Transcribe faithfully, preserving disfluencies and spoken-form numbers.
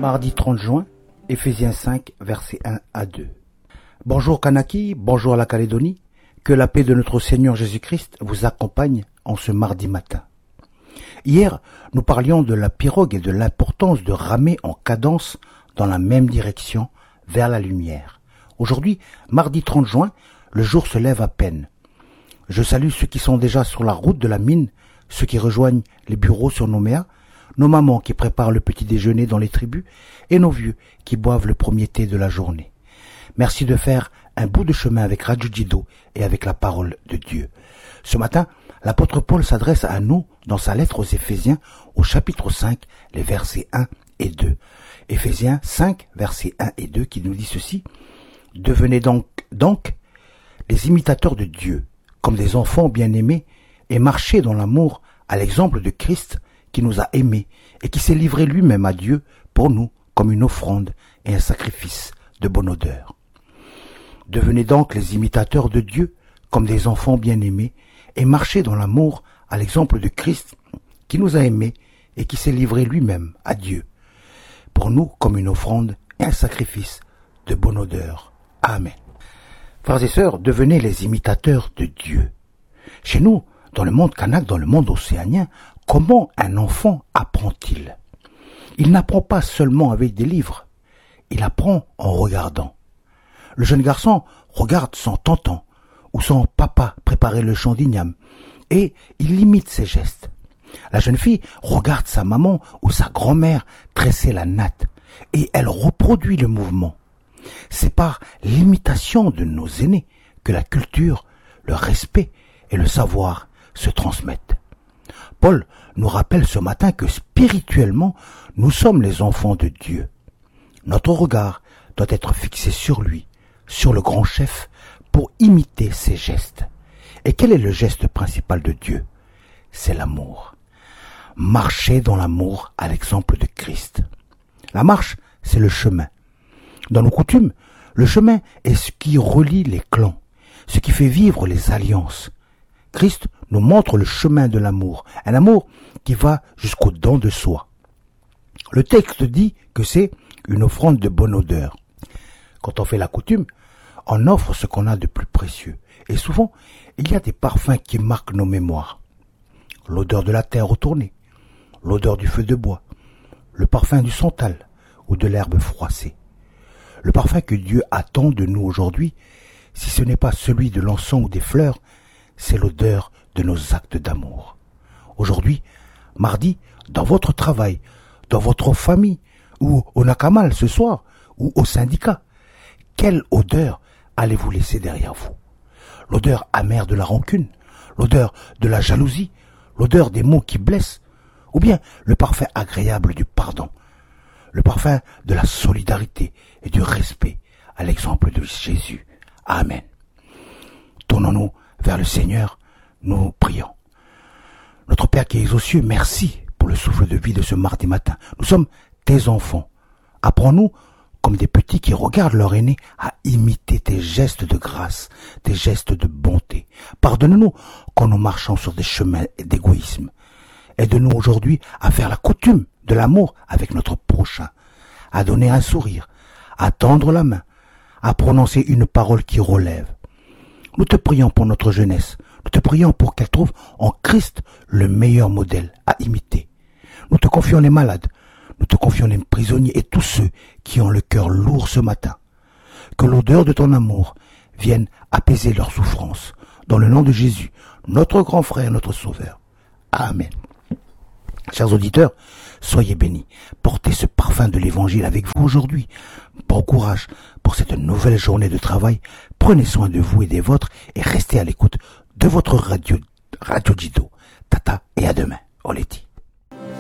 Mardi trente juin, Éphésiens cinq, versets un à deux. Bonjour Kanaki, bonjour la Calédonie, que la paix de notre Seigneur Jésus-Christ vous accompagne en ce mardi matin. Hier, nous parlions de la pirogue et de l'importance de ramer en cadence dans la même direction, vers la lumière. Aujourd'hui, mardi trente juin, le jour se lève à peine. Je salue ceux qui sont déjà sur la route de la mine, ceux qui rejoignent les bureaux sur Nouméa, nos mamans qui préparent le petit déjeuner dans les tribus et nos vieux qui boivent le premier thé de la journée. Merci de faire un bout de chemin avec Radio Dido et avec la parole de Dieu. Ce matin, l'apôtre Paul s'adresse à nous dans sa lettre aux Éphésiens au chapitre cinq, les versets un et deux. Éphésiens cinq, versets un et deux qui nous dit ceci. « Devenez donc, donc les imitateurs de Dieu, comme des enfants bien-aimés, et marchez dans l'amour à l'exemple de Christ qui nous a aimés et qui s'est livré lui-même à Dieu pour nous comme une offrande et un sacrifice de bonne odeur. Devenez donc les imitateurs de Dieu comme des enfants bien-aimés et marchez dans l'amour à l'exemple de Christ qui nous a aimés et qui s'est livré lui-même à Dieu pour nous comme une offrande et un sacrifice de bonne odeur. Amen. Frères et sœurs, devenez les imitateurs de Dieu. Chez nous, dans le monde kanak, dans le monde océanien, comment un enfant apprend-il? Il n'apprend pas seulement avec des livres, il apprend en regardant. Le jeune garçon regarde son tonton ou son papa préparer le champ d'igname et il imite ses gestes. La jeune fille regarde sa maman ou sa grand-mère tresser la natte et elle reproduit le mouvement. C'est par l'imitation de nos aînés que la culture, le respect et le savoir se transmettent. Paul nous rappelle ce matin que spirituellement, nous sommes les enfants de Dieu. Notre regard doit être fixé sur lui, sur le grand chef, pour imiter ses gestes. Et quel est le geste principal de Dieu? C'est l'amour. Marcher dans l'amour à l'exemple de Christ. La marche, c'est le chemin. Dans nos coutumes, le chemin est ce qui relie les clans, ce qui fait vivre les alliances. Christ nous montre le chemin de l'amour, un amour qui va jusqu'au don de soi. Le texte dit que c'est une offrande de bonne odeur. Quand on fait la coutume, on offre ce qu'on a de plus précieux. Et souvent, il y a des parfums qui marquent nos mémoires. L'odeur de la terre retournée, l'odeur du feu de bois, le parfum du santal ou de l'herbe froissée. Le parfum que Dieu attend de nous aujourd'hui, si ce n'est pas celui de l'encens ou des fleurs, c'est l'odeur de nos actes d'amour. Aujourd'hui, mardi, dans votre travail, dans votre famille, ou au Nakamal ce soir, ou au syndicat, quelle odeur allez-vous laisser derrière vous? L'odeur amère de la rancune, l'odeur de la jalousie, l'odeur des mots qui blessent, ou bien le parfum agréable du pardon, le parfum de la solidarité et du respect à l'exemple de Jésus. Amen. Tournons-nous vers le Seigneur, nous prions. Notre Père qui es aux cieux, merci pour le souffle de vie de ce mardi matin. Nous sommes tes enfants. Apprends-nous, comme des petits qui regardent leur aîné, à imiter tes gestes de grâce, tes gestes de bonté. Pardonne-nous quand nous marchons sur des chemins d'égoïsme. Aide-nous aujourd'hui à faire la coutume de l'amour avec notre prochain, à donner un sourire, à tendre la main, à prononcer une parole qui relève. Nous te prions pour notre jeunesse. Nous te prions pour qu'elle trouve en Christ le meilleur modèle à imiter. Nous te confions les malades. Nous te confions les prisonniers et tous ceux qui ont le cœur lourd ce matin. Que l'odeur de ton amour vienne apaiser leur souffrance. Dans le nom de Jésus, notre grand frère, notre sauveur. Amen. Chers auditeurs, soyez bénis. Portez ce parfum de l'évangile avec vous aujourd'hui. Bon courage pour cette nouvelle journée de travail. Prenez soin de vous et des vôtres et restez à l'écoute de votre radio, Radio Dido. Tata et à demain. Oleti.